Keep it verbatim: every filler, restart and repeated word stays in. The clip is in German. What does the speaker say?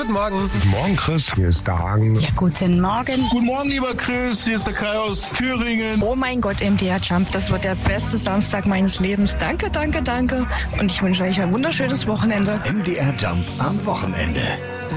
Guten Morgen. Guten Morgen, Chris. Hier ist der Hagen. Ja, guten Morgen. Guten Morgen, lieber Chris. Hier ist der Kai aus Thüringen. Oh mein Gott, M D R Jump, das wird der beste Samstag meines Lebens. Danke, danke, danke. Und ich wünsche euch ein wunderschönes Wochenende. M D R Jump am Wochenende.